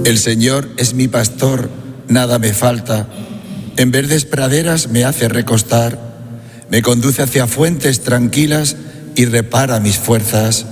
El Señor es mi pastor, nada me falta. En verdes praderas me hace recostar, me conduce hacia fuentes tranquilas y repara mis fuerzas.